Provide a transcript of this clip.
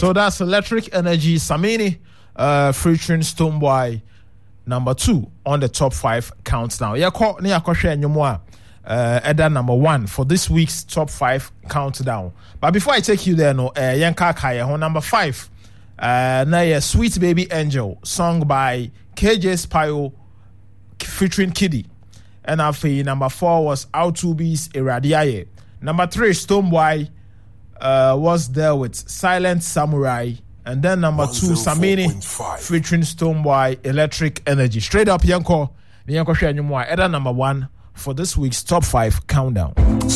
So that's Electric Energy Samini featuring Stonebwoy, number 2 on the top 5 countdown. Eda number 1 for this week's top 5 countdown. But before I take you there, Yanka Kaya, number 5, na Sweet Baby Angel, sung by KJ Spio featuring Kiddy. And after number 4 was R2B's Iradiaye. Number 3, Stonebwoy was there with Silent Samurai. And then number 2, Samini featuring Stonebwoy, Electric Energy. Straight up, Yanko share Eda number 1 for this week's top 5 countdown.